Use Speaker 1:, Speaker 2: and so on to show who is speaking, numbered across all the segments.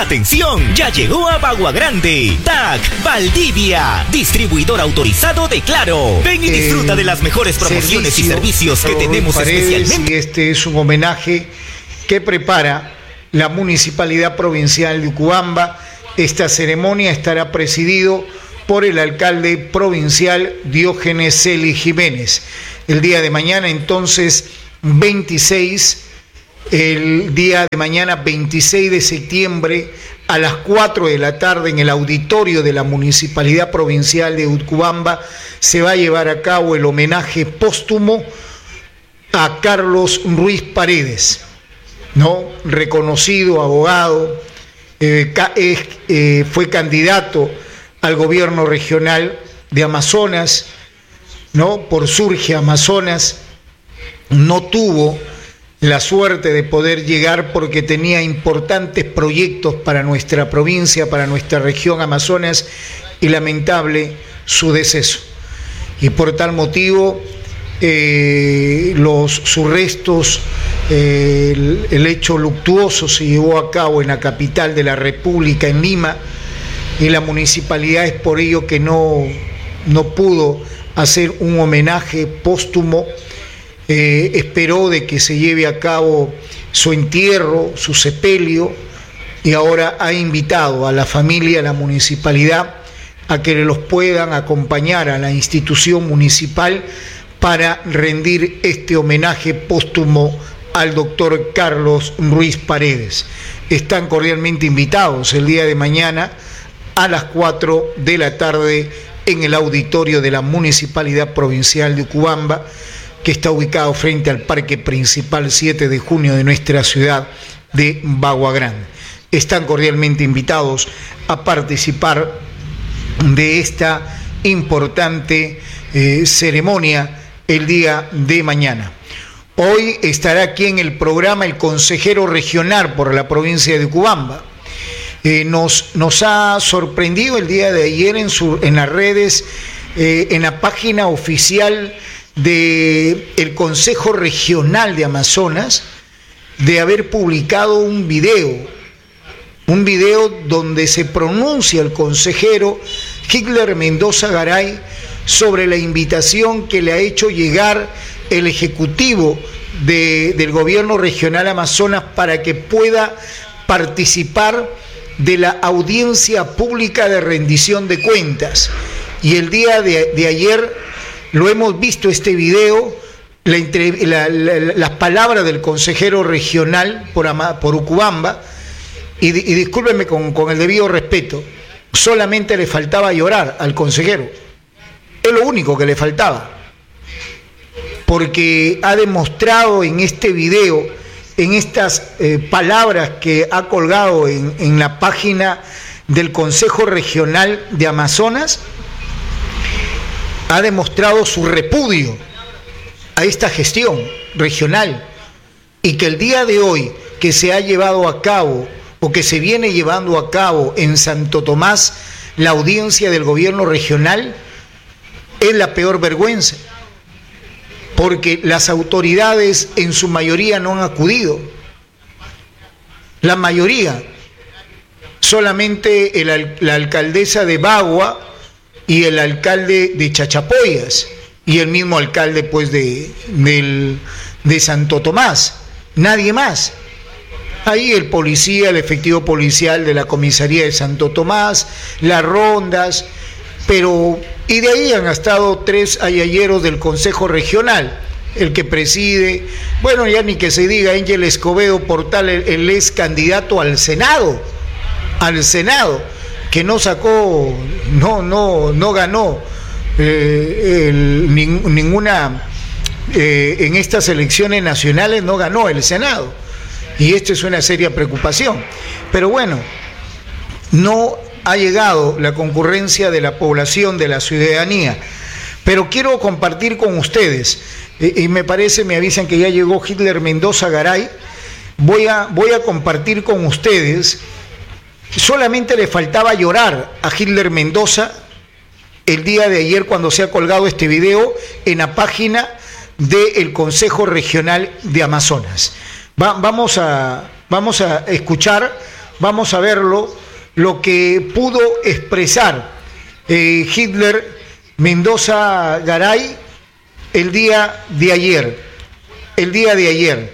Speaker 1: ¡Atención! Ya llegó a Bagua Grande TAC Valdivia, distribuidor autorizado de Claro. Ven y disfruta de las mejores promociones y servicios que tenemos especialmente.
Speaker 2: Y este es un homenaje que prepara la Municipalidad Provincial de Ucubamba. Esta ceremonia estará presidido por el alcalde provincial Diógenes Celi Jiménez. El día de mañana, entonces, 26 de septiembre, a las 4 de la tarde, en el auditorio de la Municipalidad Provincial de Ucubamba, se va a llevar a cabo el homenaje póstumo a Carlos Ruiz Paredes, ¿no? Reconocido abogado, fue candidato al gobierno regional de Amazonas, ¿no? Por Surge Amazonas. No tuvo la suerte de poder llegar porque tenía importantes proyectos para nuestra provincia, para nuestra región Amazonas, y lamentable su deceso. Y por tal motivo, sus restos, el hecho luctuoso se llevó a cabo en la capital de la República, en Lima, y la municipalidad es por ello que no pudo hacer un homenaje póstumo. Esperó de que se lleve a cabo su entierro, su sepelio, y ahora ha invitado a la familia, a la municipalidad, a que los puedan acompañar a la institución municipal para rendir este homenaje póstumo al doctor Carlos Ruiz Paredes. Están cordialmente invitados el día de mañana a las 4 de la tarde en el auditorio de la Municipalidad Provincial de Ucubamba, que está ubicado frente al Parque Principal 7 de junio de nuestra ciudad de Bagua Grande. Están cordialmente invitados a participar de esta importante ceremonia el día de mañana. Hoy estará aquí en el programa el consejero regional por la provincia de Ucubamba. Nos ha sorprendido el día de ayer en las redes, en la página oficial del Consejo Regional de Amazonas, de haber publicado un video donde se pronuncia el consejero Hitler Mendoza Garay sobre la invitación que le ha hecho llegar el Ejecutivo del Gobierno Regional Amazonas para que pueda participar de la audiencia pública de rendición de cuentas. Y el día de ayer lo hemos visto, este video, las palabras del consejero regional por Ucubamba, y discúlpenme con el debido respeto, solamente le faltaba llorar al consejero. Es lo único que le faltaba, porque ha demostrado en este video, en estas palabras que ha colgado en la página del Consejo Regional de Amazonas, ha demostrado su repudio a esta gestión regional, y que el día de hoy que se ha llevado a cabo o que se viene llevando a cabo en Santo Tomás la audiencia del gobierno regional es la peor vergüenza, porque las autoridades en su mayoría no han acudido. La mayoría, solamente la alcaldesa de Bagua y el alcalde de Chachapoyas y el mismo alcalde pues de Santo Tomás, nadie más. Ahí el policía, el efectivo policial de la comisaría de Santo Tomás, las rondas, y de ahí han estado 3 ayayeros del Consejo Regional, el que preside, bueno, ya ni que se diga, Ángel Escobedo Portal, él es candidato al Senado, que no sacó, no ganó ninguna, en estas elecciones nacionales no ganó el Senado, y esto es una seria preocupación. Pero bueno, no ha llegado la concurrencia de la población, de la ciudadanía, pero quiero compartir con ustedes, y me parece, me avisan que ya llegó Hitler Mendoza Garay, voy a compartir con ustedes. Solamente le faltaba llorar a Hitler Mendoza el día de ayer cuando se ha colgado este video en la página del Consejo Regional de Amazonas. Vamos a escuchar vamos a verlo, lo que pudo expresar Hitler Mendoza Garay el día de ayer,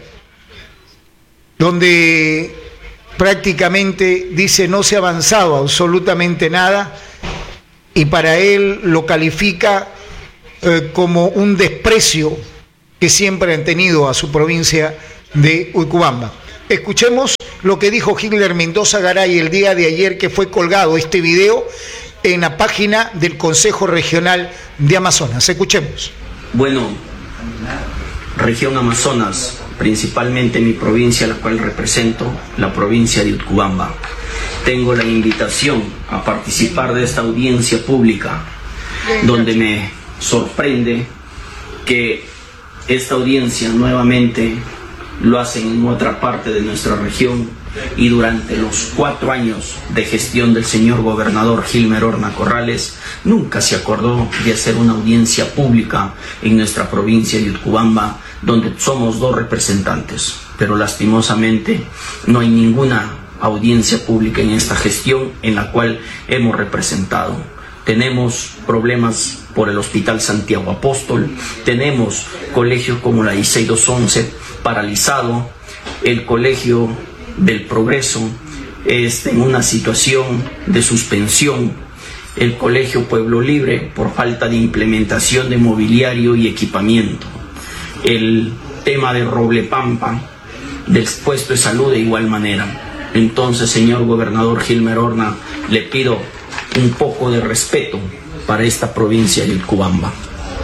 Speaker 2: donde prácticamente dice no se ha avanzado absolutamente nada, y para él lo califica como un desprecio que siempre han tenido a su provincia de Utcubamba. Escuchemos lo que dijo Hitler Mendoza Garay el día de ayer, que fue colgado este video en la página del Consejo Regional de Amazonas. Escuchemos.
Speaker 3: Bueno, región Amazonas, principalmente mi provincia, la cual represento, la provincia de Utcubamba. Tengo la invitación a participar de esta audiencia pública, donde me sorprende que esta audiencia nuevamente lo hacen en otra parte de nuestra región, y durante los 4 años de gestión del señor gobernador Gilmer Horna Corrales nunca se acordó de hacer una audiencia pública en nuestra provincia de Utcubamba, donde somos 2 representantes, pero lastimosamente no hay ninguna audiencia pública en esta gestión en la cual hemos representado. Tenemos problemas por el Hospital Santiago Apóstol, tenemos colegios como la 16211 paralizado, el Colegio del Progreso está en una situación de suspensión, el Colegio Pueblo Libre por falta de implementación de mobiliario y equipamiento, el tema de Roble Pampa, del puesto de salud de igual manera. Entonces, señor gobernador Gilmer Horna, le pido un poco de respeto para esta provincia de Utcubamba.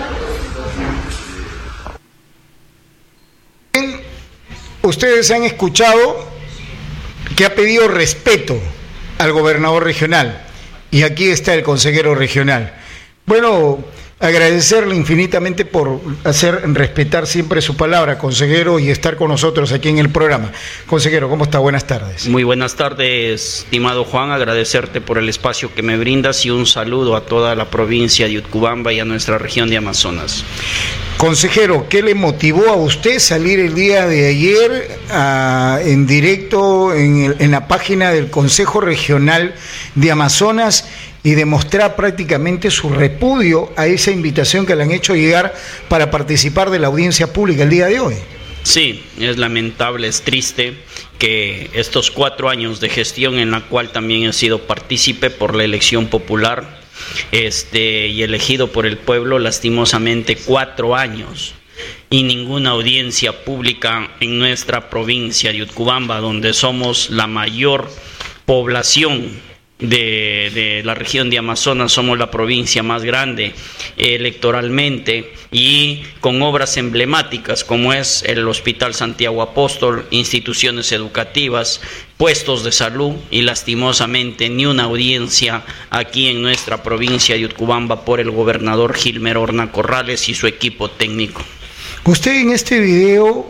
Speaker 2: Ustedes han escuchado que ha pedido respeto al gobernador regional, y aquí está el consejero regional. Bueno, agradecerle infinitamente por hacer respetar siempre su palabra, consejero, y estar con nosotros aquí en el programa. Consejero, ¿cómo está? Buenas tardes.
Speaker 4: Muy buenas tardes, estimado Juan, agradecerte por el espacio que me brindas y un saludo a toda la provincia de Utcubamba y a nuestra región de Amazonas.
Speaker 2: Consejero, ¿qué le motivó a usted salir el día de ayer en directo en la página del Consejo Regional de Amazonas y demostrar prácticamente su repudio a esa invitación que le han hecho llegar para participar de la audiencia pública el día de hoy?
Speaker 4: Sí, es lamentable, es triste que estos 4 años de gestión, en la cual también he sido partícipe por la elección popular, y elegido por el pueblo, lastimosamente 4 años y ninguna audiencia pública en nuestra provincia de Utcubamba, donde somos la mayor población de la región de Amazonas, somos la provincia más grande electoralmente y con obras emblemáticas como es el Hospital Santiago Apóstol, instituciones educativas, puestos de salud, y lastimosamente ni una audiencia aquí en nuestra provincia de Utcubamba por el gobernador Gilmer Horna Corrales y su equipo técnico.
Speaker 2: Usted en este video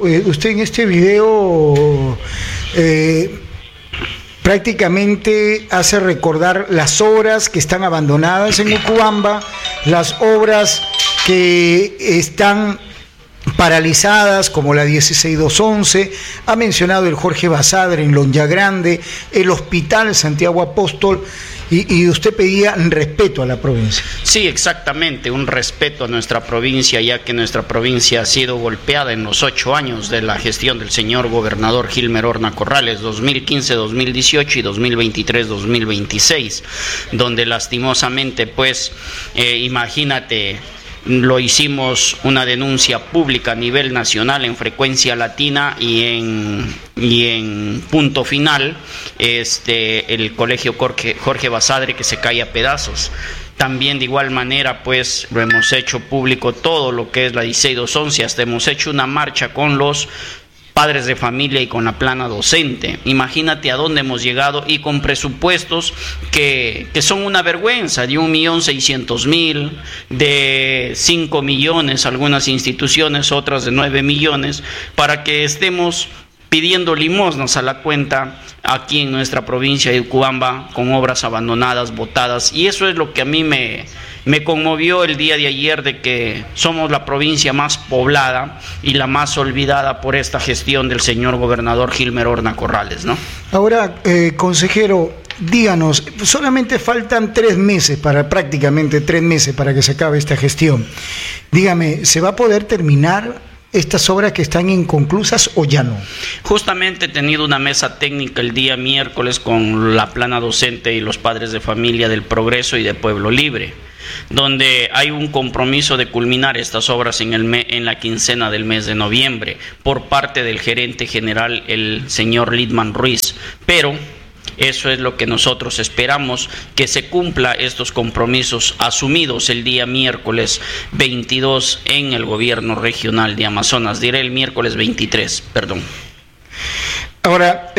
Speaker 2: prácticamente hace recordar las obras que están abandonadas en Utcubamba, las obras que están paralizadas como la 16211, ha mencionado el Jorge Basadre en Lonja Grande, el Hospital Santiago Apóstol, y usted pedía respeto a la provincia.
Speaker 4: Sí, exactamente, un respeto a nuestra provincia, ya que nuestra provincia ha sido golpeada en los 8 años de la gestión del señor gobernador Gilmer Horna Corrales, 2015-2018 y 2023-2026, donde lastimosamente, pues, imagínate, lo hicimos una denuncia pública a nivel nacional en Frecuencia Latina y en Punto Final, el colegio Jorge Basadre, que se cae a pedazos. También de igual manera, pues, lo hemos hecho público todo lo que es la 16211, hasta hemos hecho una marcha con los padres de familia y con la plana docente. Imagínate a dónde hemos llegado, y con presupuestos que son una vergüenza, de 1.600.000, de 5 millones, algunas instituciones, otras de 9 millones, para que estemos pidiendo limosnas a la cuenta aquí en nuestra provincia de Utcubamba, con obras abandonadas, botadas, y eso es lo que a mí me Me conmovió el día de ayer de que somos la provincia más poblada y la más olvidada por esta gestión del señor gobernador Gilmer Horna Corrales, ¿no?
Speaker 2: Ahora, consejero, díganos, solamente faltan prácticamente 3 meses para que se acabe esta gestión. Dígame, ¿se va a poder terminar estas obras que están inconclusas o ya no?
Speaker 4: Justamente he tenido una mesa técnica el día miércoles con la plana docente y los padres de familia del Progreso y de Pueblo Libre, donde hay un compromiso de culminar estas obras en la quincena del mes de noviembre por parte del gerente general, el señor Lidman Ruiz, pero eso es lo que nosotros esperamos, que se cumpla estos compromisos asumidos el día miércoles 22 en el gobierno regional de Amazonas, diré el miércoles 23, perdón.
Speaker 2: Ahora,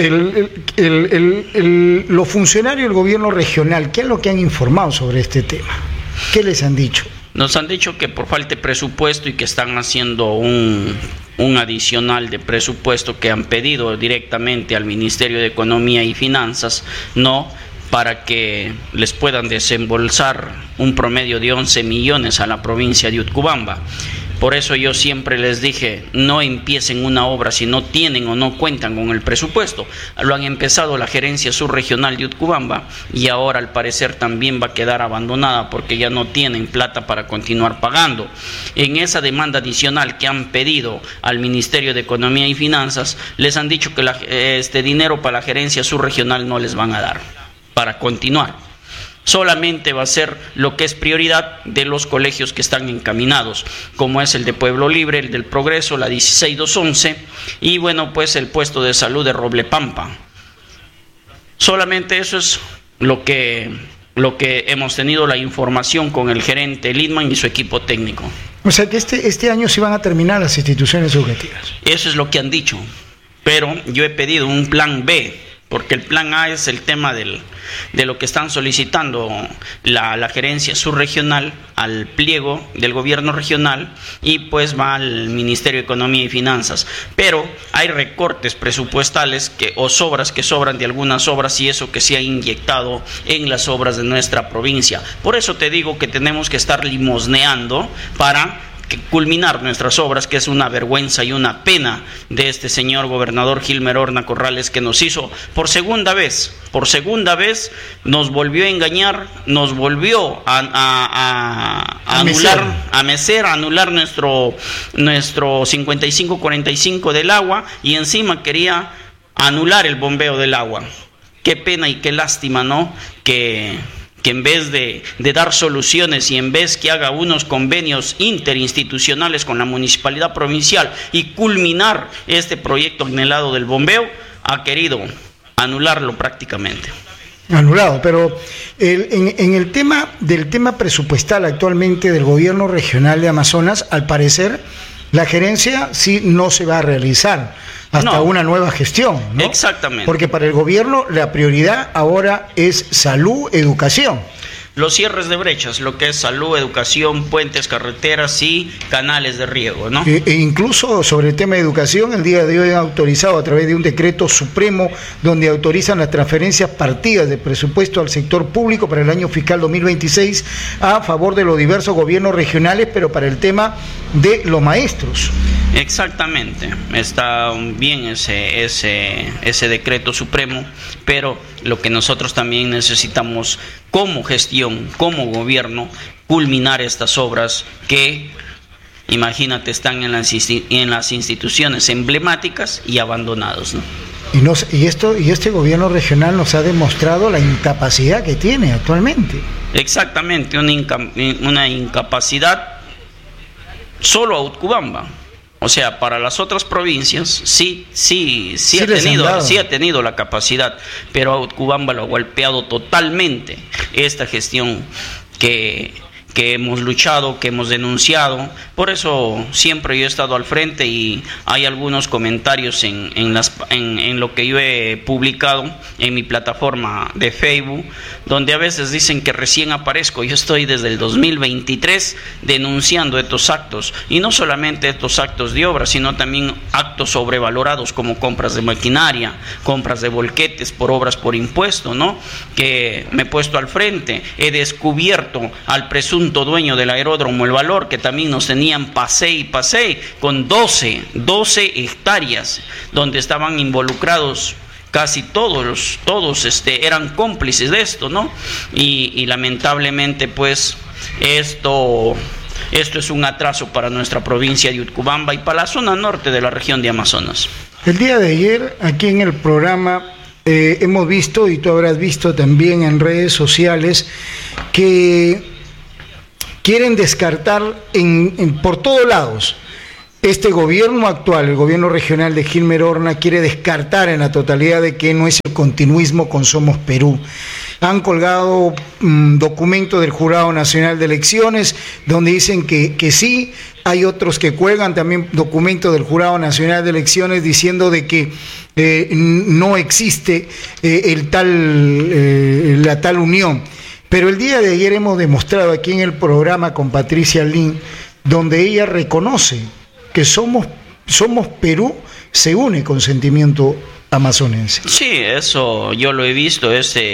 Speaker 2: los funcionarios del gobierno regional, ¿qué es lo que han informado sobre este tema? ¿Qué les han dicho?
Speaker 4: Nos han dicho que por falta de presupuesto y que están haciendo un adicional de presupuesto que han pedido directamente al Ministerio de Economía y Finanzas, ¿no?, para que les puedan desembolsar un promedio de 11 millones a la provincia de Utcubamba. Por eso yo siempre les dije, no empiecen una obra si no tienen o no cuentan con el presupuesto. Lo han empezado la gerencia subregional de Utcubamba y ahora al parecer también va a quedar abandonada porque ya no tienen plata para continuar pagando. En esa demanda adicional que han pedido al Ministerio de Economía y Finanzas, les han dicho que este dinero para la gerencia subregional no les van a dar para continuar. Solamente va a ser lo que es prioridad de los colegios que están encaminados, como es el de Pueblo Libre, el del Progreso, la 16211 y bueno, pues el puesto de salud de Roblepampa. Solamente eso es lo que hemos tenido la información con el gerente Lidman y su equipo técnico.
Speaker 2: O sea que este año se van a terminar las instituciones educativas.
Speaker 4: Eso es lo que han dicho, pero yo he pedido un plan B, porque el plan A es el tema de lo que están solicitando la gerencia subregional al pliego del gobierno regional y pues va al Ministerio de Economía y Finanzas. Pero hay recortes presupuestales o sobras que sobran de algunas obras y eso que se ha inyectado en las obras de nuestra provincia. Por eso te digo que tenemos que estar limosneando para culminar nuestras obras, que es una vergüenza y una pena de este señor gobernador Gilmer Horna Corrales, que nos hizo por segunda vez nos volvió a engañar, nos volvió a anular nuestro 55-45 del agua y encima quería anular el bombeo del agua. Qué pena y qué lástima, ¿no?, que en vez de dar soluciones y en vez que haga unos convenios interinstitucionales con la municipalidad provincial y culminar este proyecto anhelado del bombeo, ha querido anularlo prácticamente.
Speaker 2: Anulado, pero en el tema presupuestal actualmente del gobierno regional de Amazonas, al parecer la gerencia sí no se va a realizar hasta una nueva gestión, ¿no?
Speaker 4: Exactamente.
Speaker 2: Porque para el gobierno la prioridad ahora es salud, educación.
Speaker 4: Los cierres de brechas, lo que es salud, educación, puentes, carreteras y canales de riego, ¿no?
Speaker 2: E incluso sobre el tema de educación, el día de hoy han autorizado a través de un decreto supremo donde autorizan las transferencias partidas de presupuesto al sector público para el año fiscal 2026 a favor de los diversos gobiernos regionales, pero para el tema de los maestros.
Speaker 4: Exactamente, está bien ese decreto supremo, pero lo que nosotros también necesitamos como gestión, como gobierno, culminar estas obras que, imagínate, están en las instituciones emblemáticas y abandonados, ¿no?
Speaker 2: Y este gobierno regional nos ha demostrado la incapacidad que tiene actualmente.
Speaker 4: Exactamente, una incapacidad solo a Utcubamba. O sea, para las otras provincias sí ha tenido la capacidad, pero a Utcubamba lo ha golpeado totalmente esta gestión que hemos luchado, que hemos denunciado. Por eso siempre yo he estado al frente y hay algunos comentarios en lo que yo he publicado en mi plataforma de Facebook, donde a veces dicen que recién aparezco. Yo estoy desde el 2023 denunciando estos actos, y no solamente estos actos de obra, sino también actos sobrevalorados como compras de maquinaria, compras de volquetes por obras por impuesto, ¿no? Que me he puesto al frente, he descubierto al presunto presunto dueño del aeródromo El Valor, que también nos tenían pasé con 12 hectáreas, donde estaban involucrados casi todos eran cómplices de esto, ¿no? Y lamentablemente, pues, esto es un atraso para nuestra provincia de Utcubamba y para la zona norte de la región de Amazonas.
Speaker 2: El día de ayer, aquí en el programa, hemos visto, y tú habrás visto también en redes sociales, que quieren descartar por todos lados. Este gobierno actual, el gobierno regional de Gilmer Horna, quiere descartar en la totalidad de que no es el continuismo con Somos Perú. Han colgado documentos del Jurado Nacional de Elecciones donde dicen que sí. Hay otros que cuelgan también documentos del Jurado Nacional de Elecciones diciendo de que no existe la tal unión. Pero el día de ayer hemos demostrado aquí en el programa con Patricia Lin, donde ella reconoce que Somos Perú se une con sentimiento amazonense.
Speaker 4: Sí, eso yo lo he visto.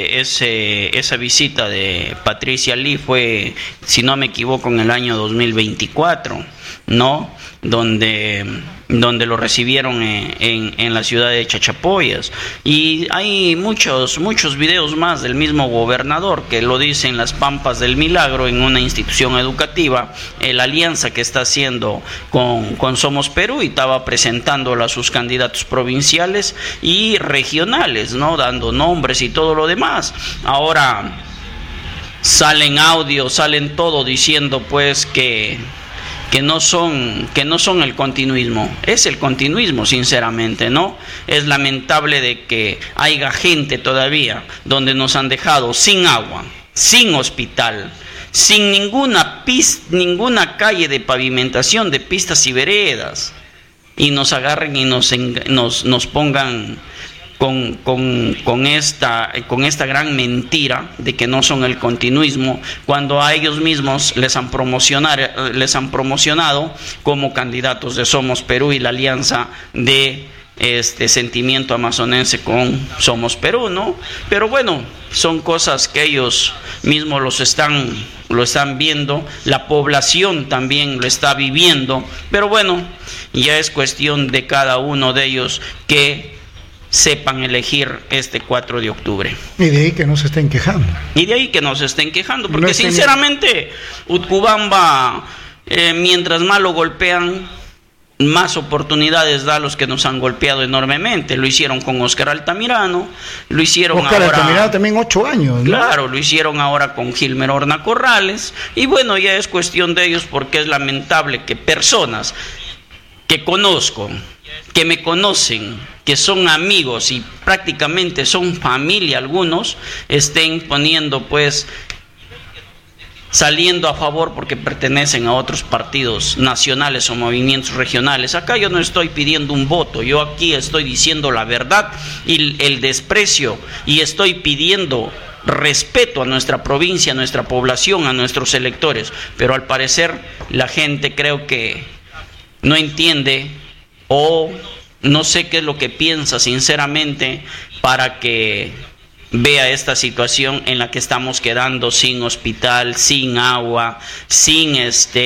Speaker 4: Esa visita de Patricia Lee fue, si no me equivoco, en el año 2024, ¿no? Donde lo recibieron en la ciudad de Chachapoyas. Y hay muchos videos más del mismo gobernador que lo dice en las Pampas del Milagro, en una institución educativa, la alianza que está haciendo con Somos Perú, y estaba presentándola a sus candidatos provinciales y regionales, ¿no? Dando nombres y todo lo demás. Ahora salen audios, salen todo diciendo pues que no son el continuismo. Es el continuismo, sinceramente, ¿no? Es lamentable de que haya gente todavía donde nos han dejado sin agua, sin hospital, sin ninguna calle de pavimentación de pistas y veredas, y nos agarren y nos pongan con esta gran mentira de que no son el continuismo, cuando a ellos mismos les han promocionado como candidatos de Somos Perú y la alianza de sentimiento amazonense con Somos Perú, ¿no? Pero bueno, son cosas que ellos mismos lo están viendo, la población también lo está viviendo, pero bueno, ya es cuestión de cada uno de ellos que sepan elegir este 4 de octubre.
Speaker 2: Y de ahí que no se estén quejando.
Speaker 4: Porque sinceramente Utcubamba, mientras más lo golpean, más oportunidades da a los que nos han golpeado enormemente. Lo hicieron con Oscar Altamirano, lo hicieron
Speaker 2: Altamirano también 8 años, ¿no?
Speaker 4: Claro, lo hicieron ahora con Gilmer Horna Corrales, y bueno, ya es cuestión de ellos, porque es lamentable que personas que conozco, que me conocen, que son amigos y prácticamente son familia algunos, estén poniendo pues saliendo a favor porque pertenecen a otros partidos nacionales o movimientos regionales. Acá yo no estoy pidiendo un voto, yo aquí estoy diciendo la verdad y el desprecio, y estoy pidiendo respeto a nuestra provincia, a nuestra población, a nuestros electores, pero al parecer la gente creo que no entiende, o no sé qué es lo que piensa sinceramente, para que vea esta situación en la que estamos quedando sin hospital, sin agua, sin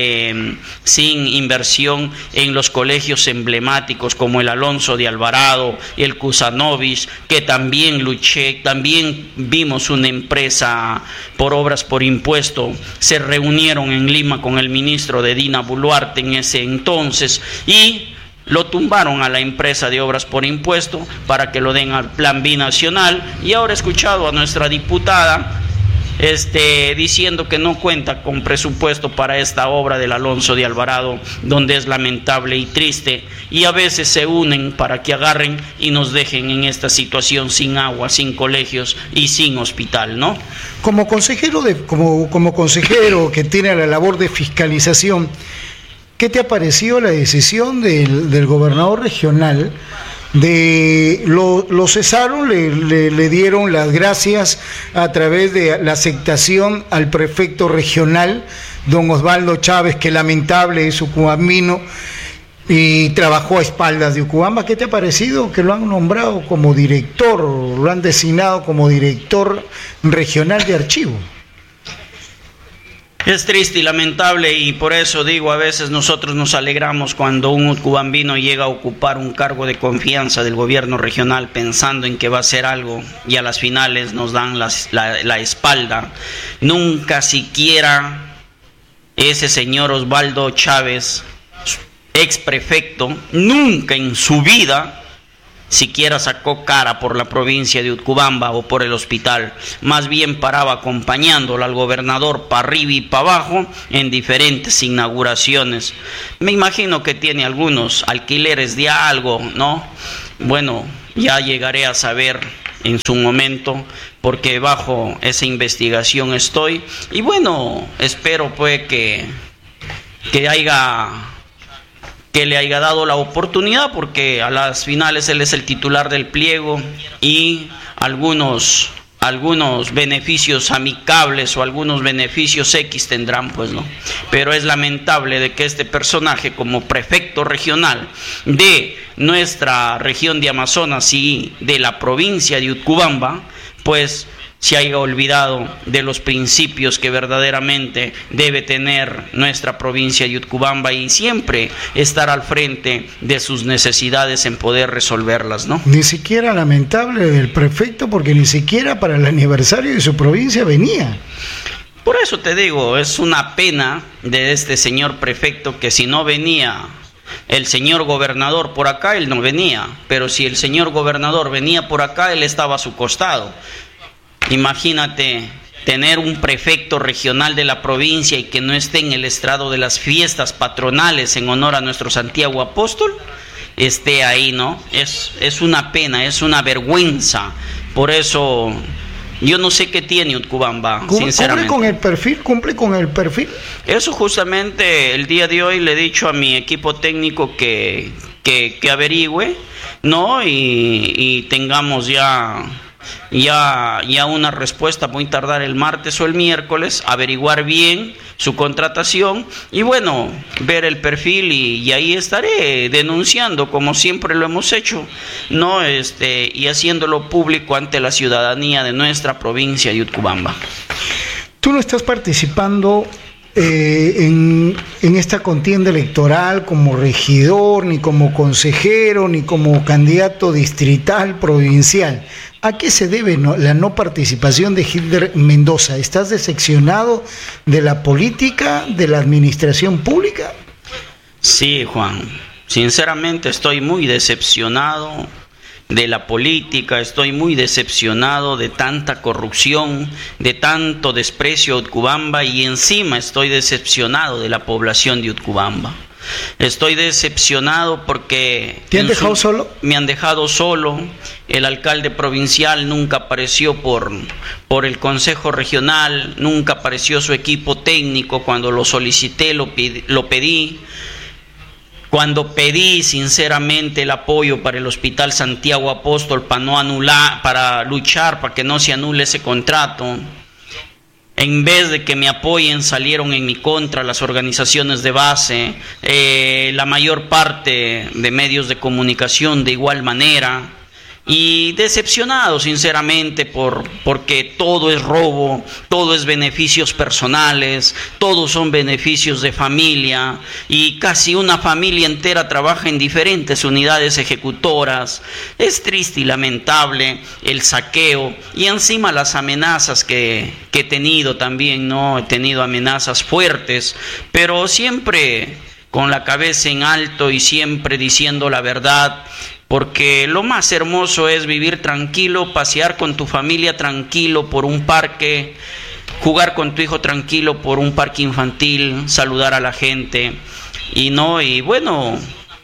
Speaker 4: inversión en los colegios emblemáticos como el Alonso de Alvarado, el Kusanovich, que también también vimos una empresa por obras por impuesto, se reunieron en Lima con el ministro de Dina Boluarte en ese entonces, y lo tumbaron a la empresa de obras por impuesto para que lo den al plan binacional. Y ahora he escuchado a nuestra diputada diciendo que no cuenta con presupuesto para esta obra del Alonso de Alvarado, donde es lamentable y triste, y a veces se unen para que agarren y nos dejen en esta situación sin agua, sin colegios y sin hospital, ¿no?
Speaker 2: Como consejero que tiene la labor de fiscalización, ¿qué te ha parecido la decisión del gobernador regional? Lo cesaron, le dieron las gracias a través de la aceptación al prefecto regional, don Osvaldo Chávez, que lamentable es ucubambino y trabajó a espaldas de Utcubamba. ¿Qué te ha parecido que lo han nombrado como director, lo han designado como director regional de archivo?
Speaker 4: Es triste y lamentable, y por eso digo, a veces nosotros nos alegramos cuando un utcubambino llega a ocupar un cargo de confianza del gobierno regional pensando en que va a hacer algo, y a las finales nos dan la espalda. Nunca siquiera ese señor Osvaldo Chávez, ex prefecto, nunca en su vida siquiera sacó cara por la provincia de Utcubamba o por el hospital. Más bien paraba acompañándolo al gobernador para arriba y para abajo en diferentes inauguraciones. Me imagino que tiene algunos alquileres de algo, ¿no? Bueno, ya llegaré a saber en su momento, porque bajo esa investigación estoy. Y bueno, espero pues que le haya dado la oportunidad, porque a las finales él es el titular del pliego, y algunos beneficios amicables o algunos beneficios X tendrán, pues no. Pero es lamentable de que este personaje, como prefecto regional de nuestra región de Amazonas y de la provincia de Utcubamba, pues se haya olvidado de los principios que verdaderamente debe tener nuestra provincia de Utcubamba, y siempre estar al frente de sus necesidades en poder resolverlas, ¿no?
Speaker 2: Ni siquiera lamentable del prefecto, porque ni siquiera para el aniversario de su provincia venía.
Speaker 4: Por eso te digo, es una pena de este señor prefecto, que si no venía el señor gobernador por acá, él no venía, pero si el señor gobernador venía por acá, él estaba a su costado. Imagínate tener un prefecto regional de la provincia y que no esté en el estrado de las fiestas patronales en honor a nuestro Santiago Apóstol, esté ahí, ¿no? Es una pena, es una vergüenza. Por eso yo no sé qué tiene Utcubamba, sinceramente.
Speaker 2: ¿Cumple con el perfil?
Speaker 4: Eso justamente el día de hoy le he dicho a mi equipo técnico que averigüe, ¿no? Y tengamos ya una respuesta, muy tardar el martes o el miércoles, averiguar bien su contratación y bueno, ver el perfil, y ahí estaré denunciando como siempre lo hemos hecho, ¿no? Y haciéndolo público ante la ciudadanía de nuestra provincia de Utcubamba.
Speaker 2: Tú no estás participando en esta contienda electoral como regidor, ni como consejero, ni como candidato distrital, provincial. ¿A qué se debe la no participación de Hilder Mendoza? ¿Estás decepcionado de la política, de la administración pública?
Speaker 4: Sí, Juan. Sinceramente estoy muy decepcionado de la política, estoy muy decepcionado de tanta corrupción, de tanto desprecio a Utcubamba, y encima estoy decepcionado de la población de Utcubamba. Estoy decepcionado porque...
Speaker 2: ¿Te han dejado solo?
Speaker 4: Me han dejado solo. El alcalde provincial nunca apareció por el consejo regional, nunca apareció su equipo técnico cuando lo solicité, lo pedí. Cuando pedí sinceramente el apoyo para el Hospital Santiago Apóstol para luchar para que no se anule ese contrato, en vez de que me apoyen, salieron en mi contra las organizaciones de base, la mayor parte de medios de comunicación de igual manera. Y decepcionado sinceramente porque todo es robo, todo es beneficios personales, todos son beneficios de familia, y casi una familia entera trabaja en diferentes unidades ejecutoras. Es triste y lamentable el saqueo, y encima las amenazas que he tenido también, ¿no? He tenido amenazas fuertes, pero siempre con la cabeza en alto y siempre diciendo la verdad. Porque lo más hermoso es vivir tranquilo, pasear con tu familia tranquilo por un parque, jugar con tu hijo tranquilo por un parque infantil, saludar a la gente. Y bueno,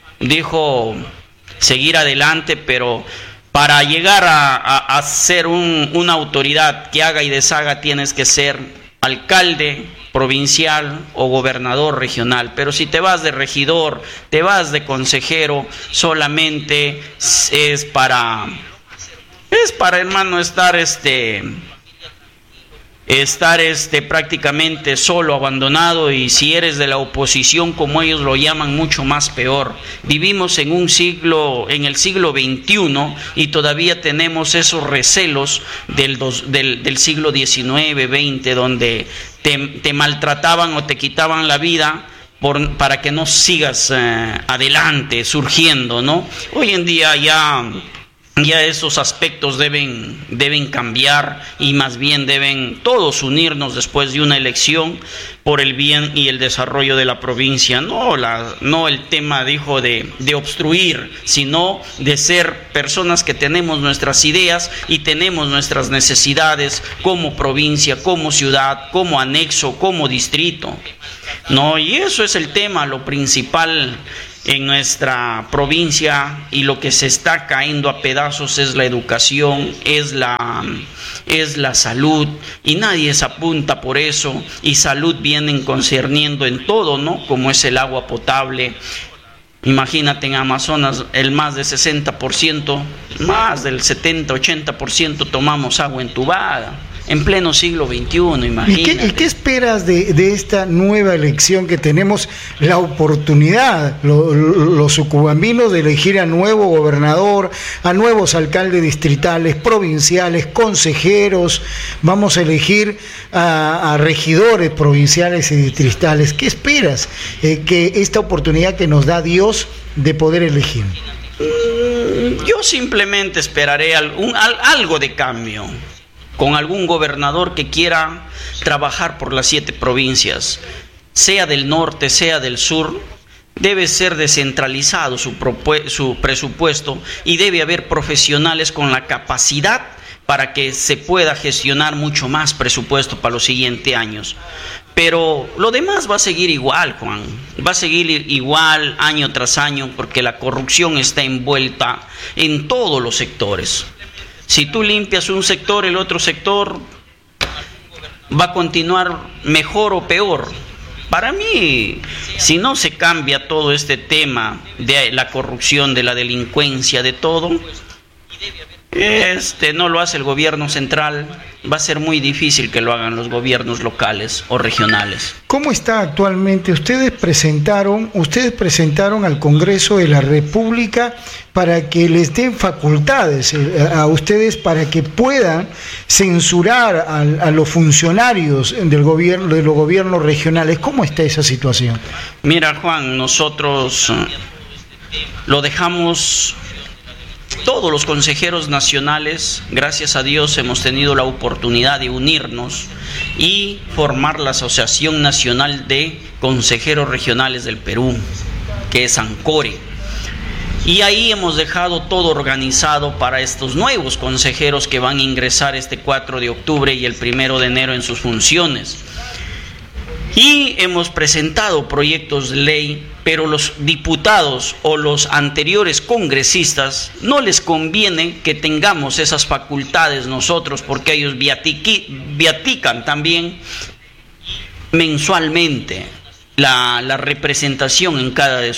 Speaker 4: dijo seguir adelante, pero para llegar a ser una autoridad que haga y deshaga tienes que ser alcalde provincial o gobernador regional. Pero si te vas de regidor, te vas de consejero, solamente es para hermano estar estar prácticamente solo, abandonado, y si eres de la oposición, como ellos lo llaman, mucho más peor. Vivimos en el siglo XXI y todavía tenemos esos recelos del siglo XIX, XX, donde te maltrataban o te quitaban la vida para que no sigas adelante, surgiendo, ¿no? Hoy en día ya esos aspectos deben cambiar, y más bien deben todos unirnos después de una elección por el bien y el desarrollo de la provincia. No el tema, dijo, de obstruir, sino de ser personas que tenemos nuestras ideas y tenemos nuestras necesidades como provincia, como ciudad, como anexo, como distrito, ¿no? Y eso es el tema, lo principal en nuestra provincia, y lo que se está cayendo a pedazos es la educación, es la salud, y nadie se apunta por eso, y salud vienen concerniendo en todo, ¿no? Como es el agua potable. Imagínate, en Amazonas el más del 60%, más del 70-80% tomamos agua entubada. En pleno siglo XXI, imagínate.
Speaker 2: ¿Y qué esperas de esta nueva elección que tenemos la oportunidad, los sucubambinos, de elegir a nuevo gobernador, a nuevos alcaldes distritales, provinciales, consejeros? Vamos a elegir a regidores provinciales y distritales. ¿Qué esperas que esta oportunidad que nos da Dios de poder elegir?
Speaker 4: Yo simplemente esperaré algo de cambio, con algún gobernador que quiera trabajar por las 7 provincias, sea del norte, sea del sur. Debe ser descentralizado su presupuesto, y debe haber profesionales con la capacidad para que se pueda gestionar mucho más presupuesto para los siguientes años. Pero lo demás va a seguir igual, Juan, va a seguir igual año tras año, porque la corrupción está envuelta en todos los sectores. Si tú limpias un sector, el otro sector va a continuar mejor o peor. Para mí, si no se cambia todo este tema de la corrupción, de la delincuencia, de todo, no lo hace el gobierno central, va a ser muy difícil que lo hagan los gobiernos locales o regionales.
Speaker 2: ¿Cómo está actualmente? Ustedes presentaron al Congreso de la República para que les den facultades a ustedes para que puedan censurar a los funcionarios de los gobiernos regionales. ¿Cómo está esa situación?
Speaker 4: Mira, Juan, nosotros lo dejamos. Todos los consejeros nacionales, gracias a Dios, hemos tenido la oportunidad de unirnos y formar la Asociación Nacional de Consejeros Regionales del Perú, que es ANCORE. Y ahí hemos dejado todo organizado para estos nuevos consejeros que van a ingresar este 4 de octubre y el 1 de enero en sus funciones. Y hemos presentado proyectos de ley, pero los diputados o los anteriores congresistas no les conviene que tengamos esas facultades nosotros, porque ellos viatican también mensualmente la representación en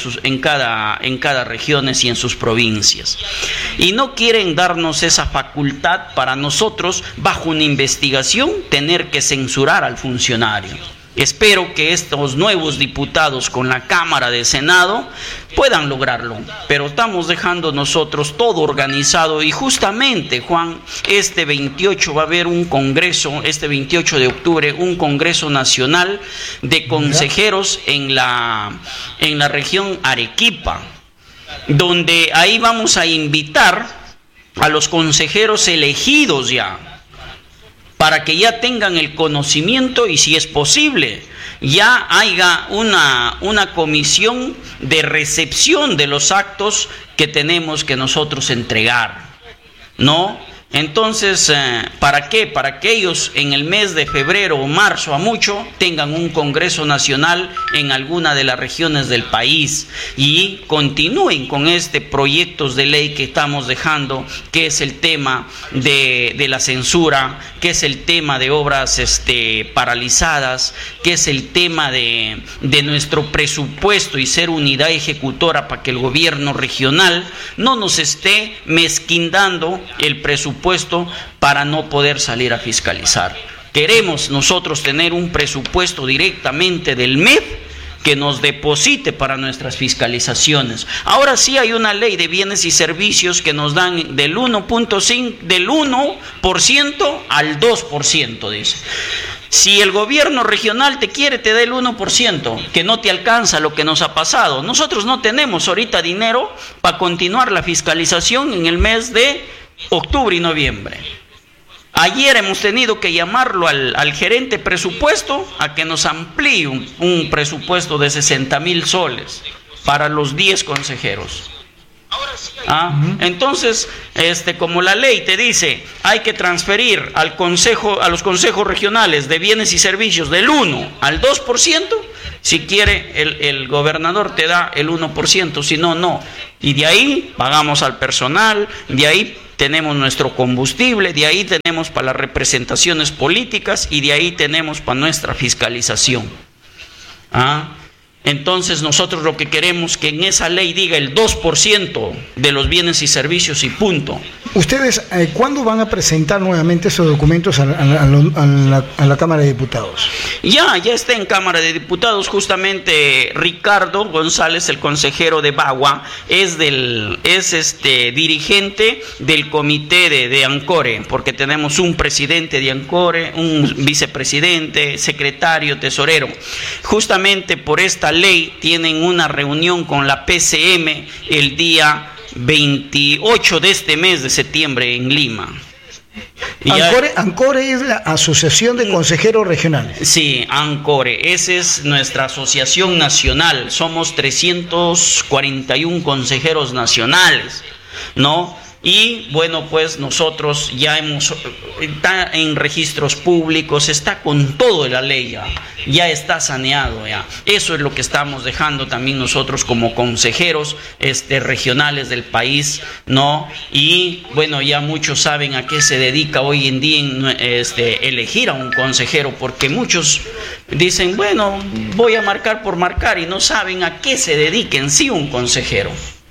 Speaker 4: cada regiones y en sus provincias, y no quieren darnos esa facultad para nosotros, bajo una investigación, tener que censurar al funcionario. Espero que estos nuevos diputados con la Cámara de Senado puedan lograrlo, pero estamos dejando nosotros todo organizado, y justamente, Juan, este 28 va a haber un congreso, este 28 de octubre, un congreso nacional de consejeros en la región Arequipa, donde ahí vamos a invitar a los consejeros elegidos ya, para que ya tengan el conocimiento, y si es posible, ya haya una comisión de recepción de los actos que tenemos que nosotros entregar, ¿no? Entonces, ¿para qué? Para que ellos en el mes de febrero o marzo a mucho tengan un congreso nacional en alguna de las regiones del país y continúen con proyectos de ley que estamos dejando, que es el tema de la censura, que es el tema de obras paralizadas, que es el tema de nuestro presupuesto y ser unidad ejecutora para que el gobierno regional no nos esté mezquindando el presupuesto para no poder salir a fiscalizar. Queremos nosotros tener un presupuesto directamente del MEF que nos deposite para nuestras fiscalizaciones. Ahora sí hay una ley de bienes y servicios que nos dan del 1.5, del 1% al 2%, dice. Si el gobierno regional te quiere, te da el 1%, que no te alcanza lo que nos ha pasado. Nosotros no tenemos ahorita dinero para continuar la fiscalización en el mes de octubre y noviembre. Ayer hemos tenido que llamarlo al gerente presupuesto a que nos amplíe un presupuesto de 60,000 soles para los 10 consejeros. Entonces, como la ley te dice, hay que transferir a los consejos regionales de bienes y servicios del 1 al 2%, si quiere el gobernador te da el 1%, si no, no. Y de ahí pagamos al personal, de ahí tenemos nuestro combustible, de ahí tenemos para las representaciones políticas y de ahí tenemos para nuestra fiscalización. Entonces nosotros lo que queremos que en esa ley diga el 2% de los bienes y servicios y punto.
Speaker 2: ¿Ustedes cuándo van a presentar nuevamente esos documentos a la Cámara de Diputados? Ya
Speaker 4: está en Cámara de Diputados. Justamente Ricardo González, el consejero de Bagua, es dirigente del comité de Ancore, porque tenemos un presidente de Ancore, un vicepresidente, secretario, tesorero. Justamente por esta ley tienen una reunión con la PCM el día 28 de este mes de septiembre en Lima.
Speaker 2: Ancore es la Asociación de Consejeros Regionales.
Speaker 4: Sí, Ancore, esa es nuestra asociación nacional. Somos 341 consejeros nacionales, ¿no? Y bueno, pues nosotros ya está en registros públicos, está con todo la ley ya está saneado ya. Eso es lo que estamos dejando también nosotros como consejeros regionales del país, ¿no? Y bueno, ya muchos saben a qué se dedica hoy en día elegir a un consejero, porque muchos dicen, bueno, voy a marcar por marcar, y no saben a qué se dedica en sí un consejero.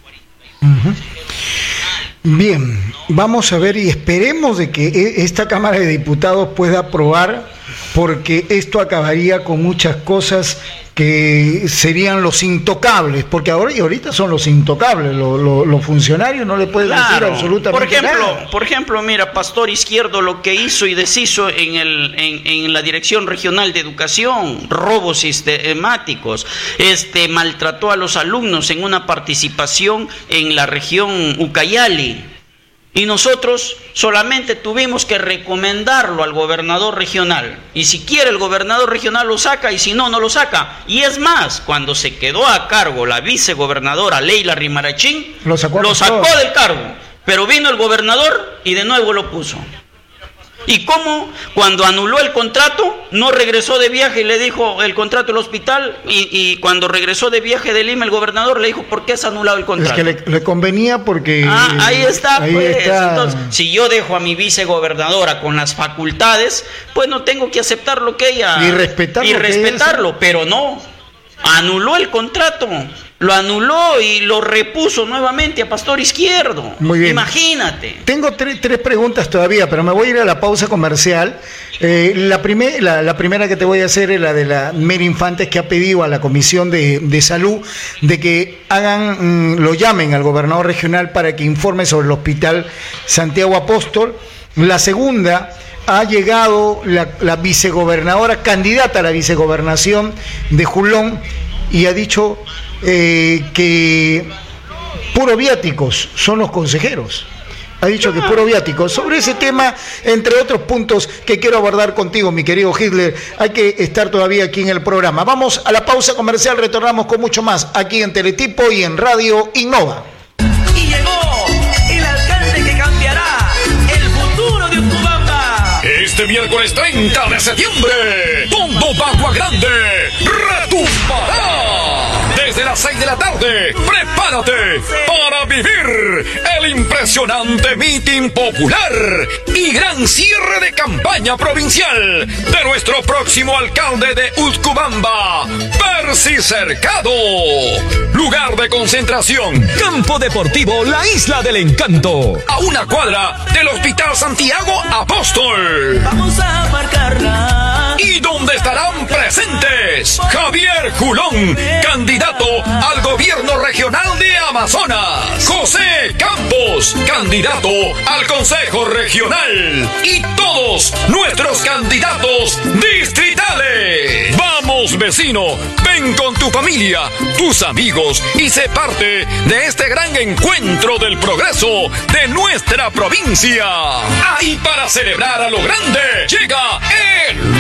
Speaker 2: Bien, vamos a ver y esperemos de que esta Cámara de Diputados pueda aprobar, porque esto acabaría con muchas cosas que serían los intocables, porque ahorita son los intocables, los funcionarios no le pueden decir absolutamente nada.
Speaker 4: Por ejemplo, mira, Pastor Izquierdo lo que hizo y deshizo en la Dirección Regional de Educación, robos sistemáticos, maltrató a los alumnos en una participación en la región Ucayali. Y nosotros solamente tuvimos que recomendarlo al gobernador regional. Y si quiere el gobernador regional lo saca, y si no, no lo saca. Y es más, cuando se quedó a cargo la vicegobernadora Leila Rimarachín, lo sacó del cargo. Pero vino el gobernador y de nuevo lo puso. ¿Y cómo? Cuando anuló el contrato, no regresó de viaje y le dijo el contrato del hospital, y cuando regresó de viaje de Lima, el gobernador le dijo, ¿por qué has anulado el contrato?
Speaker 2: Es que le convenía porque...
Speaker 4: ahí está. Entonces, si yo dejo a mi vicegobernadora con las facultades, pues no tengo que aceptar lo que ella...
Speaker 2: Y respetarlo,
Speaker 4: pero no. Anuló el contrato, lo anuló y lo repuso nuevamente a Pastor Izquierdo.
Speaker 2: Muy bien.
Speaker 4: Imagínate.
Speaker 2: Tengo tres preguntas todavía, pero me voy a ir a la pausa comercial. La primera que te voy a hacer es la de la Mera Infantes, que ha pedido a la Comisión de Salud de que lo llamen al gobernador regional para que informe sobre el Hospital Santiago Apóstol. La segunda, ha llegado la vicegobernadora, candidata a la vicegobernación de Julón, y ha dicho que puro viáticos son los consejeros. Ha dicho que puro viáticos. Sobre ese tema, entre otros puntos que quiero abordar contigo, mi querido Hitler, hay que estar todavía aquí en el programa. Vamos a la pausa comercial, retornamos con mucho más aquí en Teletipo y en Radio Innova.
Speaker 1: Y llegó el alcalde que cambiará el futuro de Utcubamba.
Speaker 5: Este miércoles 30 de septiembre, todo Bagua Grande retumbará. Desde las 6 de la tarde, prepárate para vivir el impresionante mitin popular y gran cierre de campaña provincial de nuestro próximo alcalde de Utcubamba, Percy Cercado. Lugar de concentración:
Speaker 1: Campo Deportivo La Isla del Encanto,
Speaker 5: a una cuadra del Hospital Santiago Apóstol.
Speaker 1: Vamos a marcarla.
Speaker 5: López, Javier Julón, candidato al gobierno regional de Amazonas, José Campos, candidato al Consejo Regional, y todos nuestros candidatos distritales. Vamos, vecino, ven con tu familia, tus amigos y sé parte de este gran encuentro del progreso de nuestra provincia. Ahí para celebrar a lo grande llega el